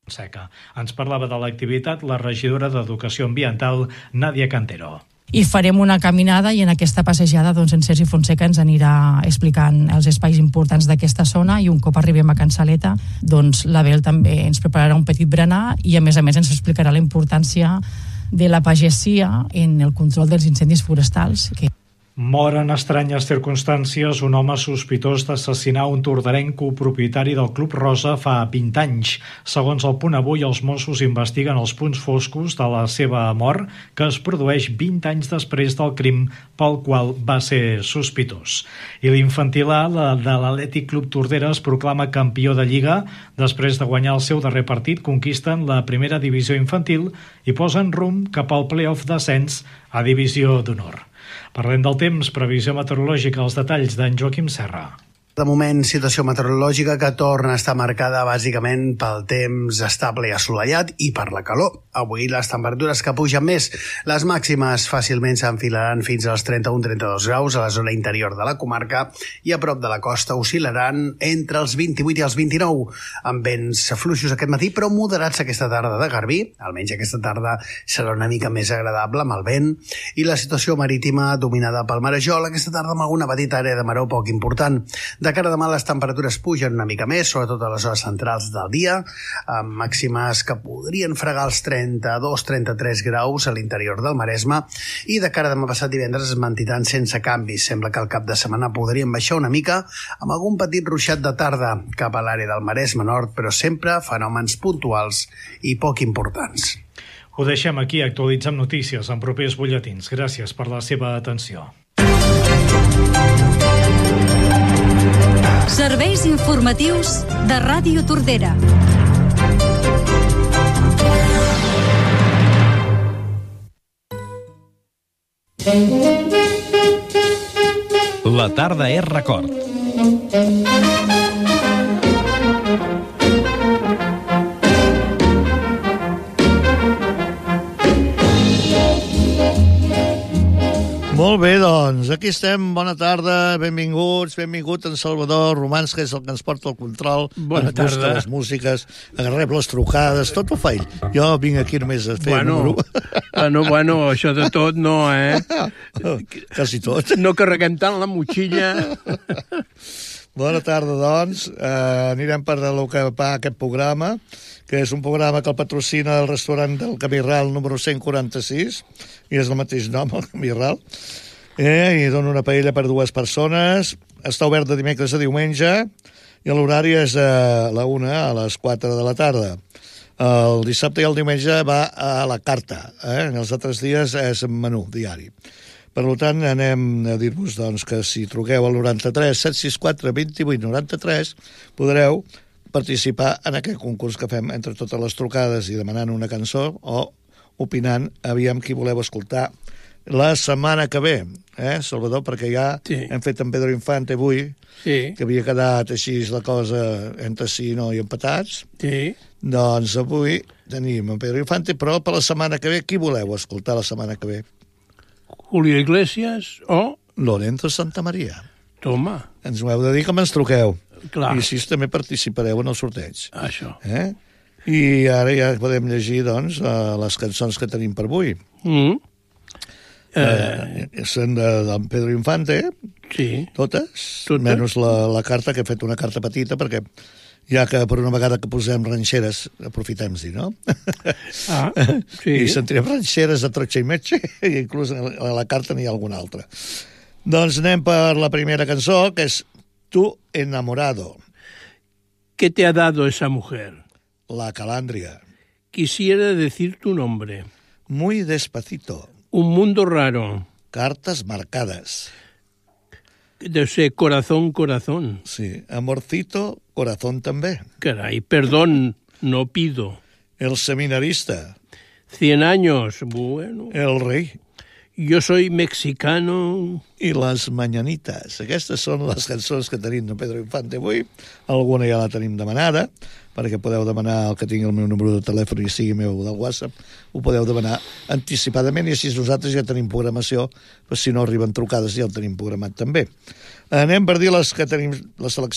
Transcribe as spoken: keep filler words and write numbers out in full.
Seca. Ens parlava de l'activitat la regidora d'Educació Ambiental, Nàdia Cantero. I farem una caminada i en aquesta passejada doncs, en Sergi Fonseca ens anirà explicant els espais importants d'aquesta zona i un cop arribem a Can Saleta, doncs la Bel també ens prepararà un petit berenar i a més a més ens explicarà la importància de la pagesia en el control dels incendis forestals. Que Mor en estranyes circumstàncies un home sospitós d'assassinar un tordarenc copropietari del Club Rosa fa vint anys. Segons el Punt Avui, els Mossos investiguen els punts foscos de la seva mort, que es produeix vint anys després del crim pel qual va ser sospitós. I l'infantil A de l'Atlètic Club Tordera es proclama campió de Lliga. Després de guanyar el seu darrer partit, conquisten la primera divisió infantil i posen rumb cap al play-off d'ascens a divisió d'honor. Parlem del temps, previsió meteorològica, els detalls d'en Joaquim Serra. De moment, situació meteorològica que torna a estar marcada bàsicament pel temps estable i assolellat i per la calor. Avui les temperatures que pugen més, les màximes fàcilment s'enfilaran fins als trenta-un a trenta-dos graus a la zona interior de la comarca i a prop de la costa oscil·laran entre els vint-i-vuit i els vint-i-nou, amb vents fluixos aquest matí però moderats aquesta tarda de garbí. Almenys aquesta tarda serà una mica més agradable amb el vent i la situació marítima dominada pel marejol, aquesta tarda amb alguna petita àrea de maró poc important. De cara a demà les temperatures pugen una mica més, sobretot a les hores centrals del dia, amb màximes que podrien fregar els trenta-dos a trenta-tres graus a l'interior del Maresme, i de cara a demà passat divendres es mantindran sense canvis. Sembla que al cap de setmana podrien baixar una mica amb algun petit ruixat de tarda cap a l'àrea del Maresme Nord, però sempre fenòmens puntuals i poc importants. Ho deixem aquí, actualitzem notícies en propers butlletins. Gràcies per la seva atenció. Serveis informatius de Ràdio Tordera. La tarda és record. Molt bé, doncs, aquí estem, bona tarda, benvinguts, benvingut en Salvador Romans, que és el que ens porta el control, bona ens busca tarda. les músiques, rep les trucades, tot ho fa ell. Jo vinc aquí només a fer bueno, el número. Bueno, bueno, això de tot no, eh? Quasi tot. No carreguem tant la motxilla. Bona tarda, doncs. Uh, anirem per lo que va aquest programa, que és un programa que el patrocina el restaurant del Camí Ral número cent quaranta-sis, i és el mateix nom, el Camí Ral. Eh, I dona una paella per dues persones. Està obert de dimecres a diumenge, i l'horari és a la una, a les quatre de la tarda. El dissabte i el diumenge va a la carta, eh? En els altres dies és menú diari. Per tant, anem a dir-vos doncs, que si truqueu al noranta-tres set sis quatre dos vuit nou tres podreu participar en aquest concurs que fem entre totes les trucades i demanant una cançó o opinant, aviam qui voleu escoltar la setmana que ve, eh, Salvador, perquè ja sí. Hem fet en Pedro Infante avui, sí. Que havia quedat així la cosa entre sí no i empatats. Sí. Doncs avui tenim en Pedro Infante, però per la setmana que ve, qui voleu escoltar la setmana que ve? Julio Iglesias o... Lorenzo Santamaria. Toma. Ens ho heu de dir com ens truqueu. Clar. I així també participareu en el sorteig. Això. Eh? I ara ja podem llegir, doncs, les cançons que tenim per avui. Mm. Eh, eh, són de, de Pedro Infante, sí. Totes, Totes, menys la, la carta, que he fet una carta petita, perquè ja que per una vegada que posem ranxeres, aprofitem-s'hi, no? Ah, sí. I sentirem ranxeres de Troche i Meche, i inclús a la carta n'hi ha alguna altra. Doncs anem per la primera cançó, que és Tu enamorado. ¿Qué te ha dado esa mujer? La Calandria. Quisiera decir tu nombre. Muy despacito. Un mundo raro. Cartas marcadas. De ese corazón, corazón. Sí, amorcito, corazón també. Caray, perdón, no pido. El seminarista. Cien años, bueno. El rei. Yo soy mexicano. I les mañanites. Aquestes són les cançons que tenim de Pedro Infante avui. Alguna ja la tenim demanada, perquè podeu demanar el que tingui el meu número de telèfon i sigui meu del WhatsApp, ho podeu demanar anticipadament i així nosaltres ja tenim programació, però si no arriben trucades ja el tenim programat també. Anem per dir les que tenim, la selecció